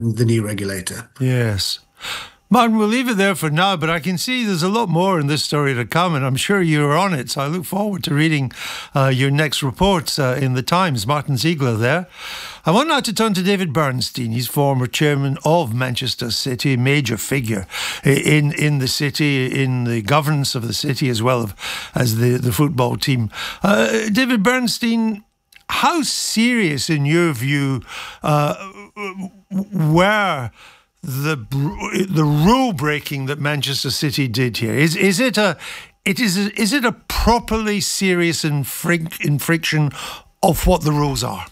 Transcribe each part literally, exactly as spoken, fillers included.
the new regulator. Yes. Martin, we'll leave it there for now, but I can see there's a lot more in this story to come, and I'm sure you're on it, so I look forward to reading uh, your next reports uh, in the Times. Martin Ziegler there. I want now to turn to David Bernstein. He's former chairman of Manchester City, a major figure in, in the city, in the governance of the city, as well as the, the football team. Uh, David Bernstein, how serious, in your view, uh, were the the rule breaking that Manchester City did here? Is is it a it is a, is it a properly serious infring, infraction of what the rules are?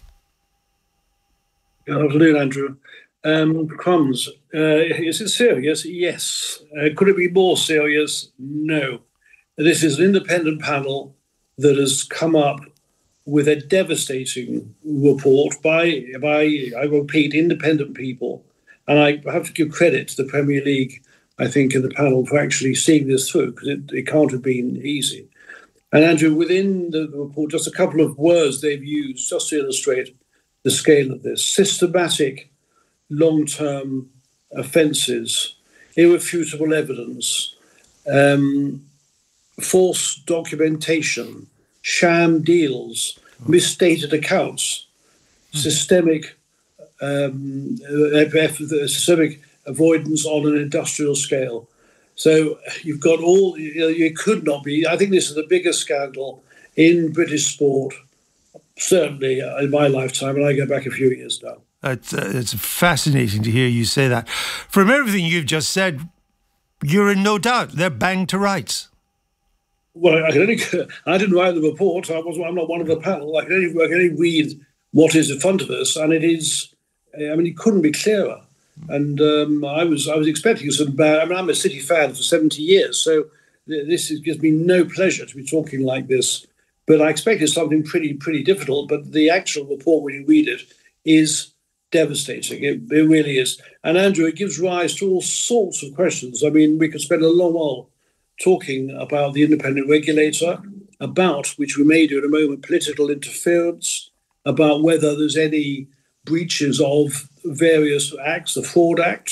Good afternoon, Andrew. Um, crumbs. Uh, is it serious? Yes. Uh, could it be more serious? No. This is an independent panel that has come up with a devastating report by by I repeat, independent people. And I have to give credit to the Premier League, I think, in the panel for actually seeing this through, because it, it can't have been easy. And Andrew, within the report, just a couple of words they've used just to illustrate the scale of this. Systematic, long-term offences, irrefutable evidence, um, false documentation, sham deals, misstated accounts, mm. systemic Um, systemic avoidance on an industrial scale. So you've got all, you know, you could not be, I think this is the biggest scandal in British sport, certainly in my lifetime, and I go back a few years now. It's, uh, it's fascinating to hear you say that. From everything you've just said, you're in no doubt. They're banged to rights. Well, I, can only, I didn't write the report. I was, I'm not one of the panel. I can only, I can only read what is in front of us, and it is, I mean, it couldn't be clearer. And um, I was I was expecting some bad. I mean, I'm a City fan for seventy years, so this is, gives me no pleasure to be talking like this. But I expected something pretty pretty difficult. But the actual report, when you read it, is devastating. It, it really is. And Andrew, it gives rise to all sorts of questions. I mean, we could spend a long while talking about the independent regulator, about, which we may do in a moment, political interference, about whether there's any breaches of various acts, the Fraud Act,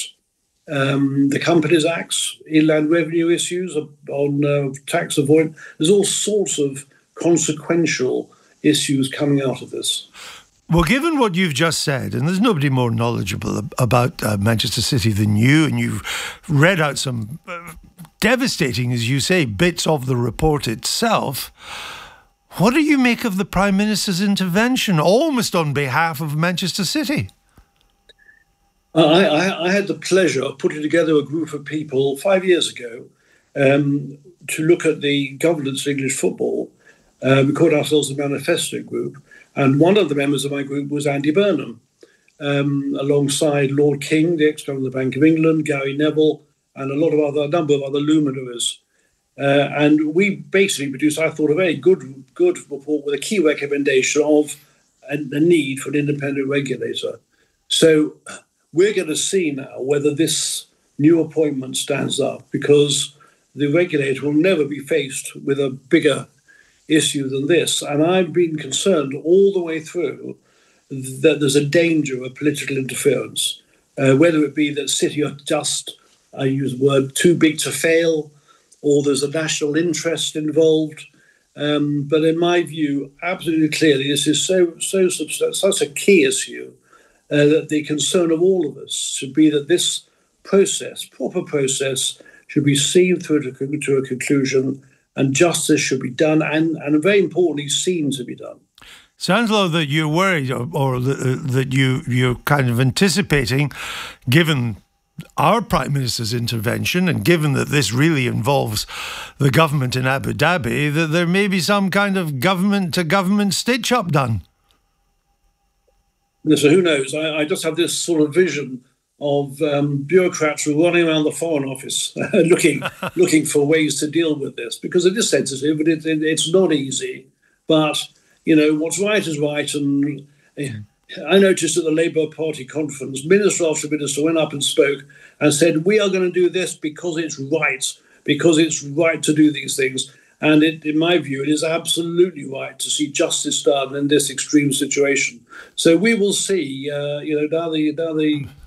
um, the Companies Acts, inland revenue issues on uh, tax avoidance. There's all sorts of consequential issues coming out of this. Well, given what you've just said, and there's nobody more knowledgeable about uh, Manchester City than you, and you've read out some uh, devastating, as you say, bits of the report itself, what do you make of the Prime Minister's intervention, almost on behalf of Manchester City? I, I, I had the pleasure of putting together a group of people five years ago um, to look at the governance of English football. Uh, we called ourselves the Manifesto Group, and one of the members of my group was Andy Burnham, um, alongside Lord King, the ex-governor of the Bank of England, Gary Neville, and a lot of other, a number of other luminaries. Uh, and we basically produced, I thought, a very good good report with a key recommendation of a, a need for an independent regulator. So we're going to see now whether this new appointment stands up, because the regulator will never be faced with a bigger issue than this. And I've been concerned all the way through that there's a danger of political interference, uh, whether it be that City are just, I use the word, too big to fail, or there's a national interest involved. Um, but in my view, absolutely clearly, this is so so such a key issue uh, that the concern of all of us should be that this process, proper process, should be seen through to, to a conclusion, and justice should be done, and, and very importantly, seen to be done. Sounds like that you're worried, or, or that you, you're kind of anticipating, given our Prime Minister's intervention, and given that this really involves the government in Abu Dhabi, that there may be some kind of government-to-government stitch-up done. So who knows? I, I just have this sort of vision of um, bureaucrats running around the Foreign Office looking looking for ways to deal with this, because it is sensitive, but it, it, it's not easy. But, you know, what's right is right, and I noticed at the Labour Party conference, minister after minister went up and spoke and said, we are going to do this because it's right, because it's right to do these things. And it, in my view, it is absolutely right to see justice done in this extreme situation. So we will see, uh, you know, now the, now the